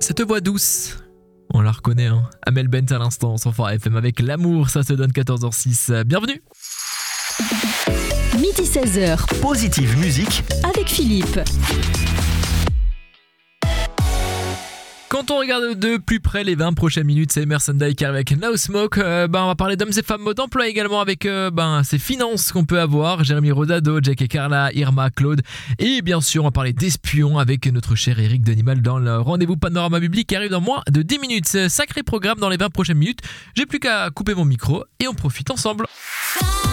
Cette voix douce, on la reconnaît, hein. Amel Bent à l'instant sur Phare FM avec l'amour, ça se donne 14h06. Bienvenue. Midi 16h. Positive musique avec Philippe. Quand on regarde de plus près les 20 prochaines minutes, c'est Emerson Day qui arrive avec No Smoke. On va parler d'hommes et femmes mode d'emploi également avec ces finances qu'on peut avoir. Jérémy Rodado, Jack et Carla, Irma, Claude. Et bien sûr, on va parler d'espions avec notre cher Eric Denimal dans le rendez-vous Panorama Biblique qui arrive dans moins de 10 minutes. Sacré programme dans les 20 prochaines minutes. J'ai plus qu'à couper mon micro et on profite ensemble.